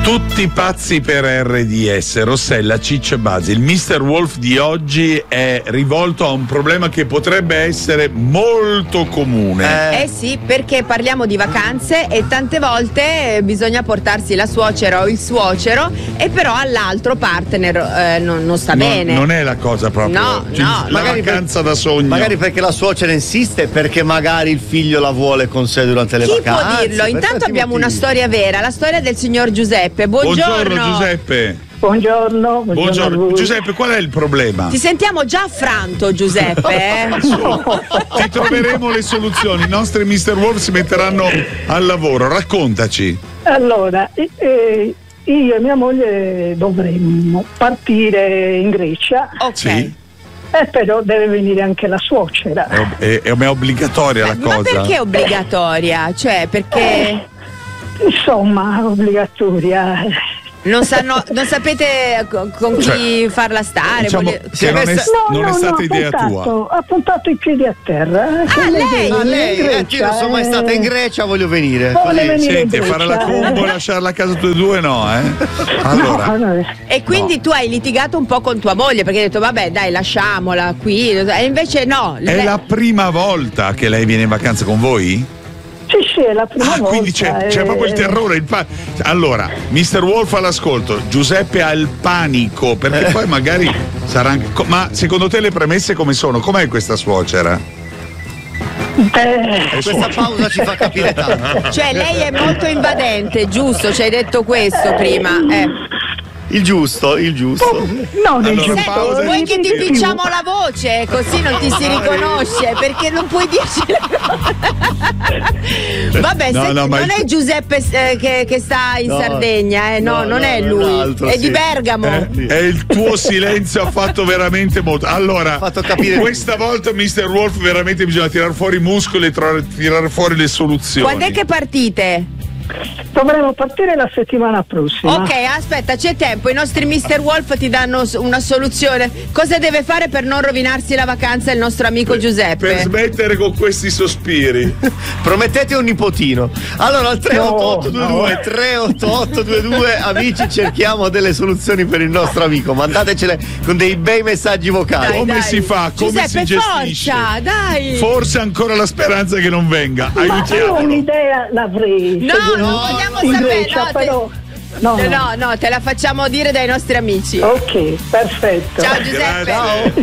Tutti pazzi per RDS, Rossella, Ciccio e Buzz. Il Mr. Wolf di oggi è rivolto a un problema che potrebbe essere molto comune. Sì, perché parliamo di vacanze e tante volte bisogna portarsi la suocera o il suocero e però all'altro partner non sta bene. Non è la cosa proprio. No. La vacanza da sogno. Magari perché la suocera insiste, perché magari il figlio la vuole con sé durante le Chi vacanze. può dirlo? Intanto abbiamo una storia vera, la storia del signor Giuseppe. Buongiorno Giuseppe. Buongiorno. Giuseppe, qual è il problema? Ti sentiamo già affranto, Giuseppe. Ti troveremo le soluzioni. I nostri Mr. Wolf si metteranno al lavoro. Raccontaci. Allora, io e mia moglie dovremmo partire in Grecia. Ok. Sì. Però deve venire anche la suocera. È obbligatoria la cosa. Ma perché obbligatoria? Cioè, perché Insomma, obbligatoria. non sapete con chi farla stare? Diciamo che non è stata idea tua. Ha puntato i piedi a terra. Lei? A lei, io non sono mai stata in Grecia, voglio venire. Vuole venire Senti, in a fare Grecia, la combo e lasciarla a casa tutte e due, no, Allora. No. E quindi tu hai litigato un po' con tua moglie perché hai detto vabbè dai lasciamola qui e invece no. È la prima volta che lei viene in vacanza con voi? Sì, è la prima volta. Quindi c'è proprio il terrore. Allora, Mr. Wolf all'ascolto, Giuseppe ha il panico, perché poi magari sarà anche. Ma secondo te le premesse come sono? Com'è questa suocera? Questa pausa ci fa capire tanto. Cioè lei è molto invadente, giusto? Ci hai detto questo prima. Il giusto. Non è giusto. pausa. Vuoi che ti pinciamo la voce così non ti si riconosce perché non puoi dirci vabbè non è Giuseppe che sta in Sardegna non è lui, è di Bergamo. E il tuo silenzio ha fatto veramente molto. Allora, fatto capire. Questa volta Mr. Wolf veramente bisogna tirare fuori i muscoli e tirare fuori le soluzioni. Quando è che partite? Dovremmo partire la settimana prossima. Ok, aspetta, c'è tempo. I nostri Mr. Wolf ti danno una soluzione. Cosa deve fare per non rovinarsi la vacanza il nostro amico Giuseppe? Per smettere con questi sospiri. Promettete un nipotino. Allora al 38822 amici, cerchiamo delle soluzioni per il nostro amico. Mandatecele con dei bei messaggi vocali. Come si fa? Come Giuseppe, si gestisce? forza, dai. Forse ancora la speranza che non venga. Ma io Aiutiamolo. un'idea l'avrei. No, non vogliamo in sapere. Grecia, però. No, te la facciamo dire dai nostri amici. Ok, perfetto. Ciao Giuseppe. Grazie.